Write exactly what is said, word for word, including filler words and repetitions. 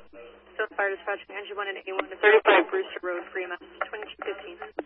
So fire dispatching engine one and A one to thirty-five Brewster Road, Fremont, twenty-two fifteen.